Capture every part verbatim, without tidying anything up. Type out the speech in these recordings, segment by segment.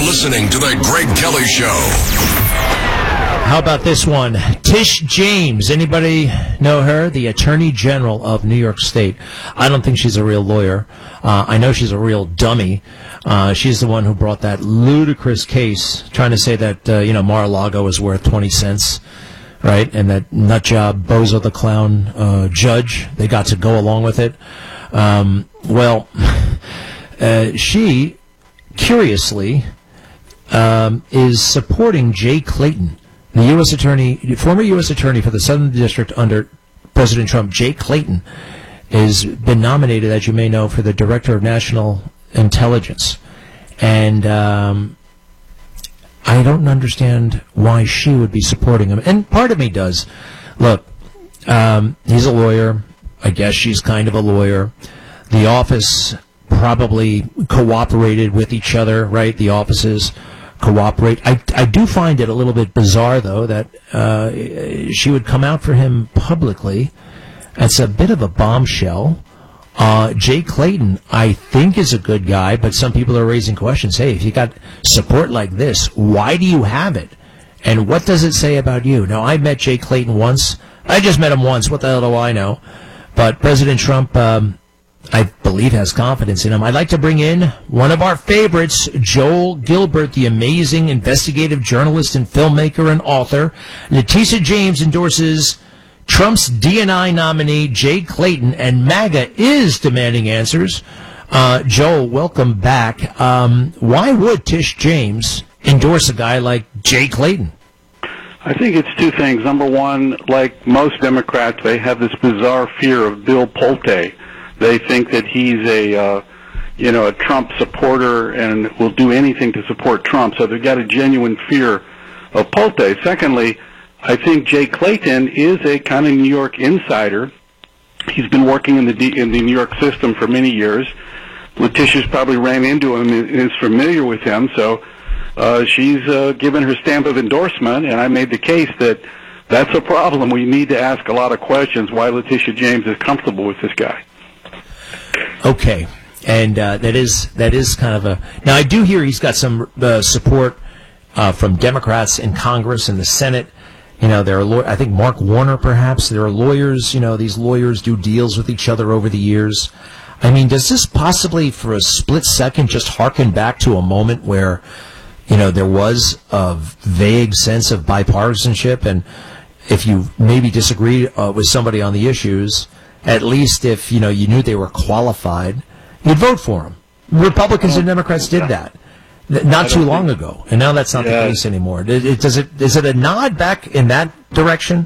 listening to The Greg Kelly Show. How about this one? Tish James. Anybody know her? The Attorney General of New York State. I don't think she's a real lawyer. Uh, I know she's a real dummy. Uh, she's the one who brought that ludicrous case trying to say that, uh, you know, Mar-a-Lago is worth twenty cents, right? And that nutjob Bozo the Clown uh, judge, they got to go along with it. Um, well, uh, she, curiously, um, is supporting Jay Clayton. The U S attorney, former U S attorney for the Southern District under President Trump, Jay Clayton, has been nominated, as you may know, for the Director of National Intelligence. And um, I don't understand why she would be supporting him. And part of me does. Look, um, he's a lawyer. I guess she's kind of a lawyer. The office probably cooperated with each other, right? The offices cooperate. I, I do find it a little bit bizarre, though, that uh, she would come out for him publicly. It's a bit of a bombshell. Uh, Jay Clayton, I think, is a good guy, but some people are raising questions. Hey, if you got support like this, why do you have it? And what does it say about you? Now, I met Jay Clayton once. I just met him once. What the hell do I know? But President Trump, um, I believe, has confidence in him. I'd like to bring in one of our favorites, Joel Gilbert, the amazing investigative journalist and filmmaker and author. Letitia James endorses Trump's D and I nominee, Jay Clayton, and MAGA is demanding answers. Uh, Joel, welcome back. Um, why would Tish James endorse a guy like Jay Clayton? I think it's two things. Number one, like most Democrats, they have this bizarre fear of Bill Pulte. They think that he's a, uh, you know, a Trump supporter and will do anything to support Trump. So they've got a genuine fear of Pulte. Secondly, I think Jay Clayton is a kind of New York insider. He's been working in the D- in the New York system for many years. Letitia's probably ran into him and is familiar with him, so uh, she's uh, given her stamp of endorsement, and I made the case that that's a problem. We need to ask a lot of questions why Letitia James is comfortable with this guy. Okay, and uh, that is that is kind of a... Now, I do hear he's got some uh, support uh, from Democrats in Congress and the Senate. You know, there are, law- I think Mark Warner, perhaps. There are lawyers, you know, these lawyers do deals with each other over the years. I mean, does this possibly, for a split second, just harken back to a moment where, you know, there was a vague sense of bipartisanship, and if you maybe disagreed uh, with somebody on the issues, at least if, you know, you knew they were qualified, you'd vote for them. Republicans and Democrats did that. Not too long ago, and now that's not yeah. the case anymore. It, it, does it? Is it a nod back in that direction?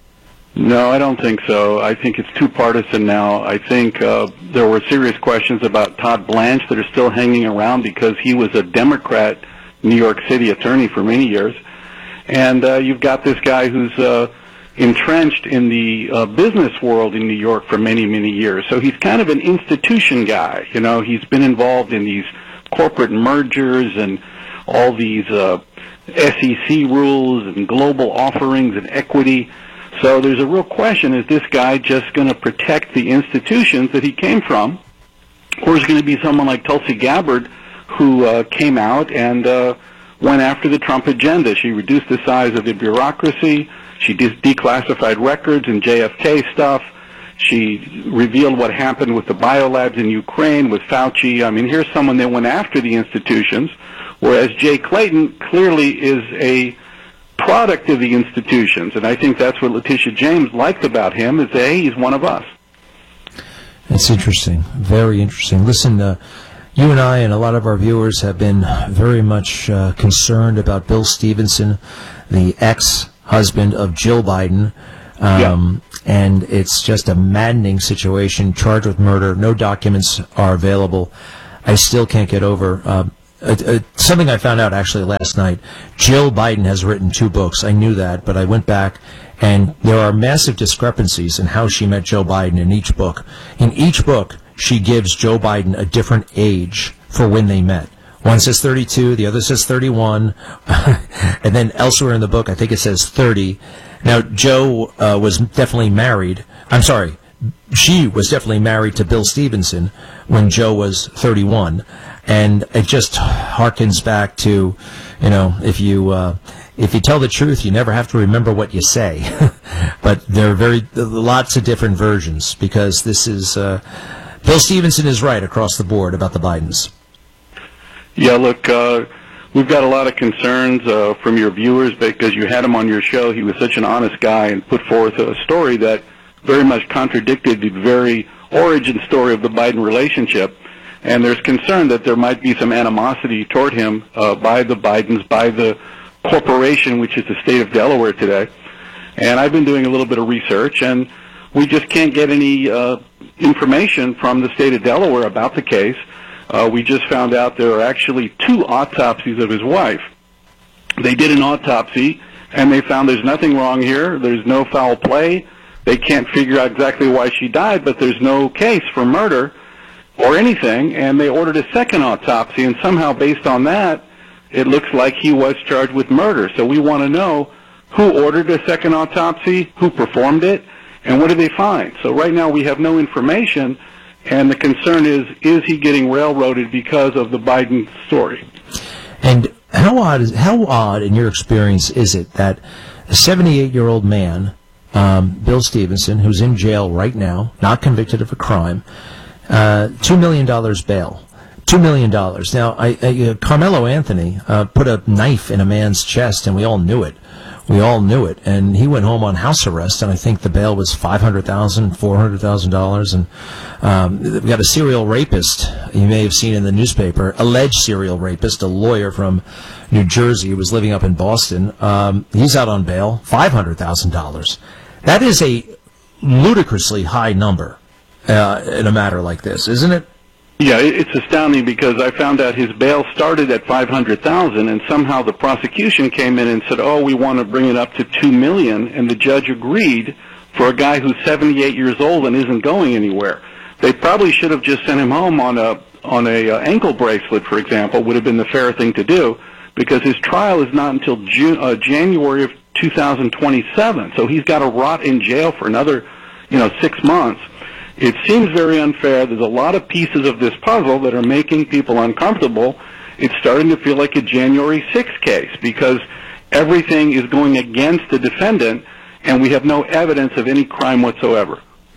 No, I don't think so. I think it's too partisan now. I think uh, there were serious questions about Todd Blanche that are still hanging around because he was a Democrat New York City attorney for many years, and uh, you've got this guy who's uh, entrenched in the uh, business world in New York for many, many years. So he's kind of an institution guy. You know, he's been involved in these corporate mergers and all these uh, S E C rules and global offerings and equity. So there's a real question, is this guy just going to protect the institutions that he came from, or is it going to be someone like Tulsi Gabbard who uh, came out and uh, went after the Trump agenda? She reduced the size of the bureaucracy. She de- declassified records and J F K stuff. She revealed what happened with the biolabs in Ukraine, with Fauci. I mean, here's someone that went after the institutions, whereas Jay Clayton clearly is a product of the institutions. And I think that's what Letitia James liked about him, is that, hey, he's one of us. That's interesting. Very interesting. Listen, uh, you and I and a lot of our viewers have been very much uh, concerned about Bill Stevenson, the ex-husband of Jill Biden. Um, yeah. And it's just a maddening situation, charged with murder. No documents are available. I still can't get over uh, uh, uh, something I found out actually last night. Jill Biden has written two books. I knew that, but I went back, and there are massive discrepancies in how she met Joe Biden in each book. In each book, she gives Joe Biden a different age for when they met. One says thirty-two, the other says thirty-one, and then elsewhere in the book, I think it says thirty. Now, Joe uh, was definitely married. I'm sorry, she was definitely married to Bill Stevenson when Joe was thirty-one. And it just harkens back to, you know, if you uh, if you tell the truth, you never have to remember what you say. But there are very lots of different versions, because this is uh, Bill Stevenson is right across the board about the Bidens. Yeah, look, uh, we've got a lot of concerns uh, from your viewers because you had him on your show. He was such an honest guy and put forth a story that very much contradicted the very origin story of the Biden relationship. And there's concern that there might be some animosity toward him uh, by the Bidens, by the corporation, which is the state of Delaware today. And I've been doing a little bit of research, and we just can't get any uh, information from the state of Delaware about the case. Uh, we just found out there are actually two autopsies of his wife. They did an autopsy, and they found there's nothing wrong here. There's no foul play. They can't figure out exactly why she died, but there's no case for murder or anything, and they ordered a second autopsy, and somehow based on that, it looks like he was charged with murder. So we want to know who ordered a second autopsy, who performed it, and what did they find. So right now we have no information, and the concern is, is he getting railroaded because of the Biden story? And how odd is how odd in your experience is it that a seventy-eight-year-old man, um, Bill Stevenson, who's in jail right now, not convicted of a crime, uh, two million dollars bail, two million dollars. Now, I, I, uh, Carmelo Anthony uh, put a knife in a man's chest, and we all knew it. We all knew it, and he went home on house arrest, and I think the bail was five hundred thousand dollars, four hundred thousand dollars, and um, we've got a serial rapist you may have seen in the newspaper, alleged serial rapist, a lawyer from New Jersey who was living up in Boston. Um, he's out on bail, five hundred thousand dollars. That is a ludicrously high number uh, in a matter like this, isn't it? Yeah, it's astounding because I found out his bail started at five hundred thousand dollars, and somehow the prosecution came in and said, oh, we want to bring it up to two million dollars, and the judge agreed for a guy who's seventy-eight years old and isn't going anywhere. They probably should have just sent him home on a on a uh, ankle bracelet, for example, would have been the fair thing to do, because his trial is not until June, uh, January of two thousand twenty-seven, so he's got to rot in jail for another, you know, six months. It seems very unfair. There's a lot of pieces of this puzzle that are making people uncomfortable. It's starting to feel like a January sixth case because everything is going against the defendant, and we have no evidence of any crime whatsoever.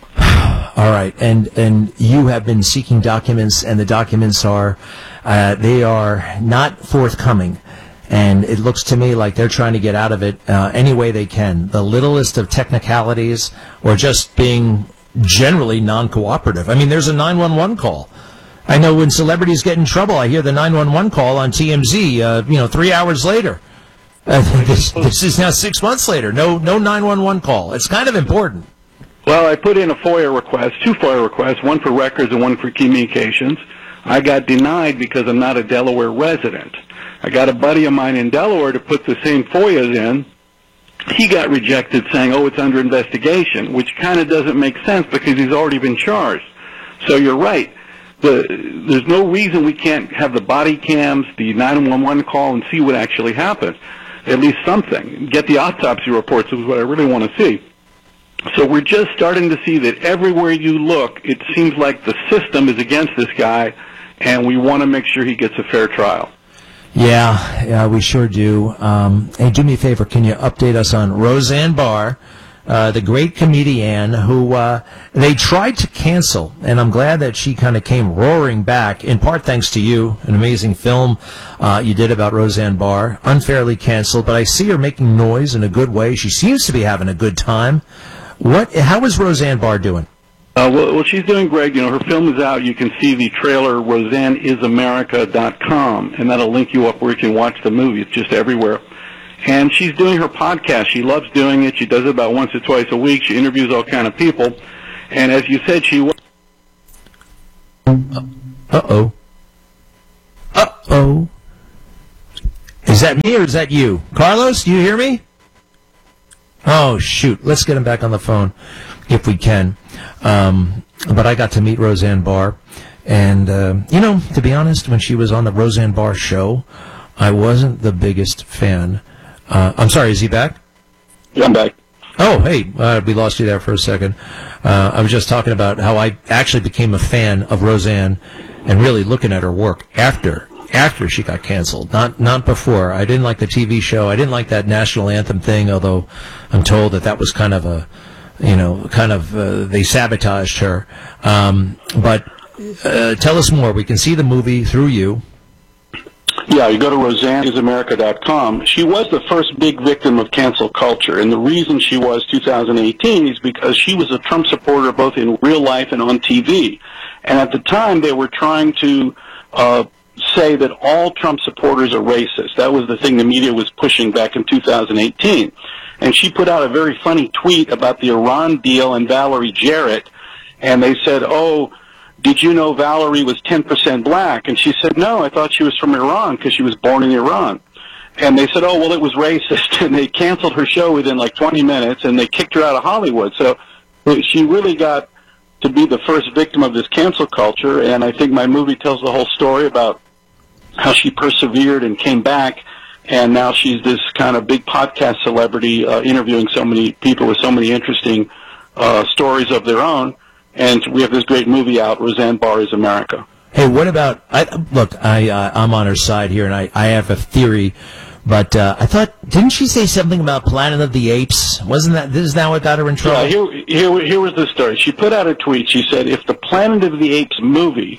All right, and and you have been seeking documents, and the documents are, uh, they are not forthcoming. And it looks to me like they're trying to get out of it uh, any way they can. The littlest of technicalities, or just being generally non-cooperative. I mean, there's a nine one one call. I know when celebrities get in trouble, I hear the nine one one call on T M Z, uh, you know, three hours later. Uh, this, this is now six months later. No no nine one one call. It's kind of important. Well, I put in a FOIA request, two FOIA requests, one for records and one for communications. I got denied because I'm not a Delaware resident. I got a buddy of mine in Delaware to put the same FOIAs in. He got rejected saying, oh, it's under investigation, which kind of doesn't make sense because he's already been charged. So you're right. The, there's no reason we can't have the body cams, the nine one one call, and see what actually happened. At least something. Get the autopsy reports is what I really want to see. So we're just starting to see that everywhere you look, it seems like the system is against this guy, and we want to make sure he gets a fair trial. Yeah, yeah, we sure do. Um, hey, do me a favor. Can you update us on Roseanne Barr, uh, the great comedian who uh, they tried to cancel, and I'm glad that she kind of came roaring back, in part thanks to you, an amazing film uh, you did about Roseanne Barr, unfairly canceled, but I see her making noise in a good way. She seems to be having a good time. What? How is Roseanne Barr doing? Uh, well, well, she's doing great. You know, her film is out. You can see the trailer, roseanne is america dot com, and that'll link you up where you can watch the movie. It's just everywhere. And she's doing her podcast. She loves doing it. She does it about once or twice a week. She interviews all kind of people. And as you said, she was... Uh-oh. Uh-oh. Is that me or is that you? Carlos, do you hear me? Oh, shoot. Let's get him back on the phone if we can. Um, but I got to meet Roseanne Barr. And, uh, you know, to be honest, when she was on the Roseanne Barr show, I wasn't the biggest fan. Uh, I'm sorry, is he back? Yeah, I'm back. Oh, hey, uh, we lost you there for a second. Uh, I was just talking about how I actually became a fan of Roseanne and really looking at her work after after she got canceled, not not before. I didn't like the T V show. I didn't like that national anthem thing, although I'm told that that was kind of a, you know, kind of uh, they sabotaged her. Um, but uh, tell us more. We can see the movie through you. Yeah, you go to Roseanne is America dot com. She was the first big victim of cancel culture, and the reason she was two thousand eighteen is because she was a Trump supporter both in real life and on T V. And at the time, they were trying to uh, say that all Trump supporters are racist. That was the thing the media was pushing back in two thousand eighteen. And she put out a very funny tweet about the Iran deal and Valerie Jarrett, and they said, oh, did you know Valerie was ten percent black? And she said, no, I thought she was from Iran because she was born in Iran. And they said, oh, well, it was racist. And they canceled her show within like twenty minutes, and they kicked her out of Hollywood. So she really got to be the first victim of this cancel culture. And I think my movie tells the whole story about how she persevered and came back. And now she's this kind of big podcast celebrity uh, interviewing so many people with so many interesting uh, stories of their own. And we have this great movie out, Roseanne Barr is America. Hey, what about, I, look, I, uh, I'm on her side here, and I, I have a theory, but uh, I thought, didn't she say something about Planet of the Apes? Wasn't that, this is now what got her in trouble? Yeah, here, here, here was the story. She put out a tweet. She said, if the Planet of the Apes movie,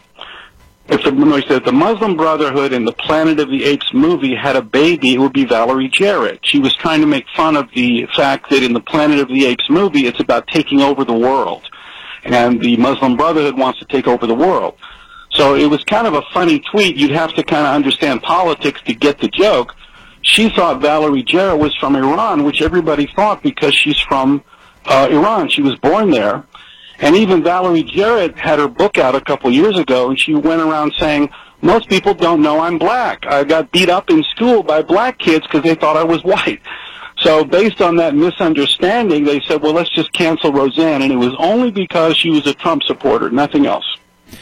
if the, no, she said, the Muslim Brotherhood and the Planet of the Apes movie had a baby, it would be Valerie Jarrett. She was trying to make fun of the fact that in the Planet of the Apes movie, it's about taking over the world. And the Muslim Brotherhood wants to take over the world. So it was kind of a funny tweet. You'd have to kind of understand politics to get the joke. She thought Valerie Jarrett was from Iran, which everybody thought because she's from uh, Iran. She was born there. And even Valerie Jarrett had her book out a couple years ago, and she went around saying, most people don't know I'm black. I got beat up in school by black kids because they thought I was white. So based on that misunderstanding, they said, well, let's just cancel Roseanne. And it was only because she was a Trump supporter, nothing else.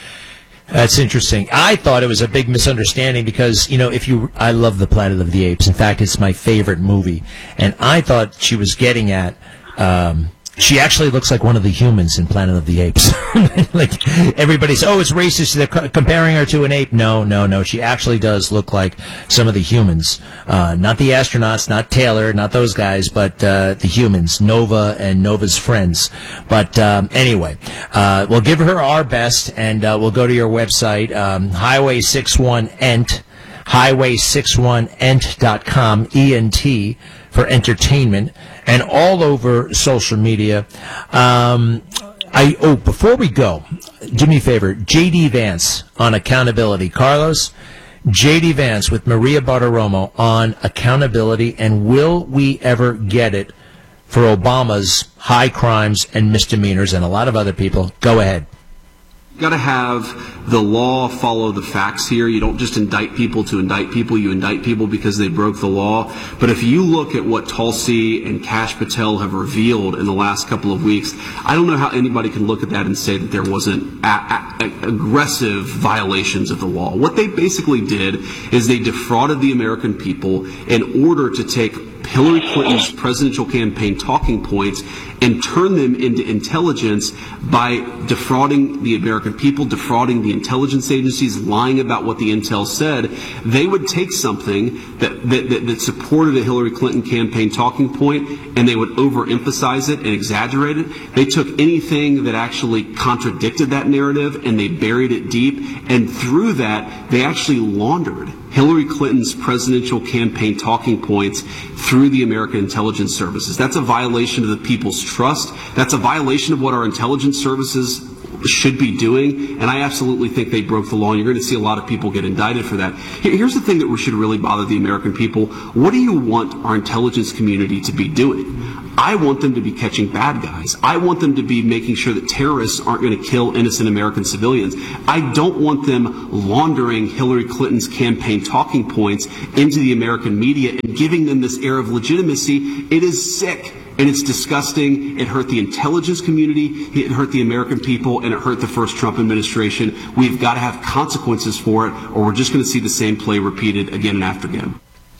That's interesting. I thought it was a big misunderstanding because, you know, if you, I love the Planet of the Apes. In fact, it's my favorite movie. And I thought she was getting at, um, she actually looks like one of the humans in Planet of the Apes. Like, everybody's, oh, it's racist. They're co- comparing her to an ape. No, no, no. She actually does look like some of the humans. Uh, not the astronauts, not Taylor, not those guys, but uh, the humans, Nova and Nova's friends. But um, anyway, uh, we'll give her our best, and uh, we'll go to your website, um, Highway sixty-one Ent, highway sixty-one ent dot com, E N T, for entertainment, and all over social media. Um, I oh, before we go, do me a favor, J D Vance on accountability. Carlos, J D Vance with Maria Bartiromo on accountability, and will we ever get it for Obama's high crimes and misdemeanors and a lot of other people? Go ahead. You've got to have the law follow the facts here. You don't just indict people to indict people. You indict people because they broke the law. But if you look at what Tulsi and Kash Patel have revealed in the last couple of weeks, I don't know how anybody can look at that and say that there wasn't a- a- aggressive violations of the law. What they basically did is they defrauded the American people in order to take Hillary Clinton's presidential campaign talking points and turn them into intelligence by defrauding the American people, defrauding the intelligence agencies, lying about what the intel said. They would take something that, that, that, that supported a Hillary Clinton campaign talking point, and they would overemphasize it and exaggerate it. They took anything that actually contradicted that narrative, and they buried it deep. And through that, they actually laundered Hillary Clinton's presidential campaign talking points through the American intelligence services. That's a violation of the people's trust. That's a violation of what our intelligence services should be doing, and I absolutely think they broke the law, and you're going to see a lot of people get indicted for that. Here's the thing that should really bother the American people. What do you want our intelligence community to be doing? I want them to be catching bad guys. I want them to be making sure that terrorists aren't going to kill innocent American civilians. I don't want them laundering Hillary Clinton's campaign talking points into the American media and giving them this air of legitimacy. It is sick. And it's disgusting. It hurt the intelligence community, it hurt the American people, and it hurt the first Trump administration. We've got to have consequences for it, or we're just going to see the same play repeated again and after again.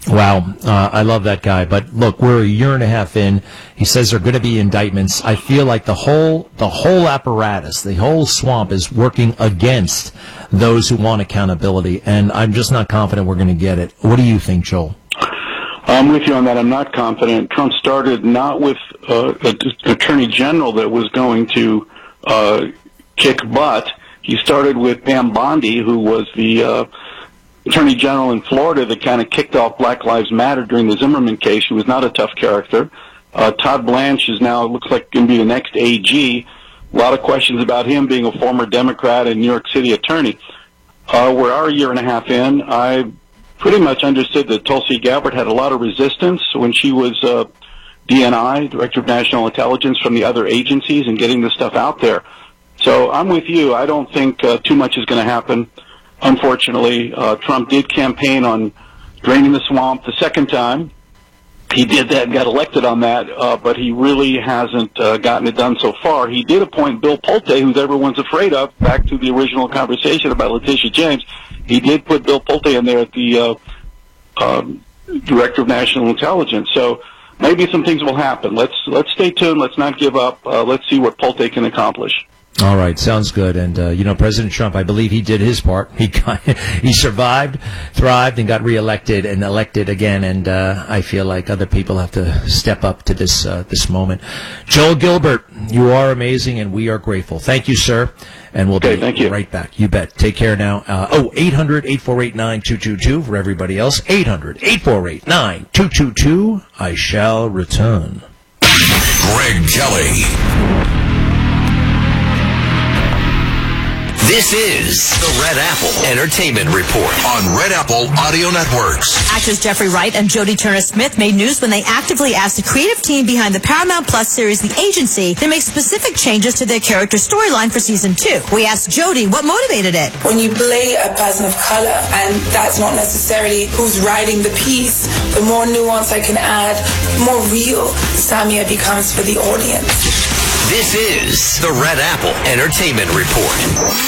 Wow, uh, I love that guy. But look, we're a year and a half in. He says there are going to be indictments. I feel like the whole the whole apparatus, the whole swamp is working against those who want accountability, and I'm just not confident we're going to get it. What do you think, Joel? I'm with you on that. I'm not confident. Trump started not with uh, an attorney general that was going to uh, kick butt. He started with Pam Bondi, who was the uh, attorney general in Florida that kind of kicked off Black Lives Matter during the Zimmerman case. He was not a tough character. Uh, Todd Blanche is now, looks like, going to be the next A G. A lot of questions about him being a former Democrat and New York City attorney. Uh, we're our year and a half in. I pretty much understood that Tulsi Gabbard had a lot of resistance when she was uh, D N I, Director of National Intelligence, from the other agencies and getting this stuff out there. So I'm with you. I don't think uh, too much is going to happen. Unfortunately, uh, Trump did campaign on draining the swamp the second time. He did that and got elected on that, uh, but he really hasn't uh, gotten it done so far. He did appoint Bill Pulte, who's everyone's afraid of, back to the original conversation about Letitia James. He did put Bill Pulte in there at the uh, um, Director of National Intelligence. So maybe some things will happen. Let's let's stay tuned. Let's not give up. Uh, let's see what Pulte can accomplish. All right, sounds good. And, uh, you know, President Trump, I believe he did his part. He got, he survived, thrived, and got reelected and elected again. And uh, I feel like other people have to step up to this uh, this moment. Joel Gilbert, you are amazing, and we are grateful. Thank you, sir. And we'll okay, be thank you. right back. You bet. Take care now. Uh, oh, eight hundred, eight four eight, nine two two two for everybody else. eight hundred, eight four eight, nine two two two. I shall return. Greg Kelly. This is the Red Apple Entertainment Report on Red Apple Audio Networks. Actors Jeffrey Wright and Jodie Turner-Smith made news when they actively asked the creative team behind the Paramount Plus series The Agency to make specific changes to their character storyline for season two. We asked Jodie what motivated it. When you play a person of color, and that's not necessarily who's writing the piece, the more nuance I can add, the more real Samia becomes for the audience. This is the Red Apple Entertainment Report.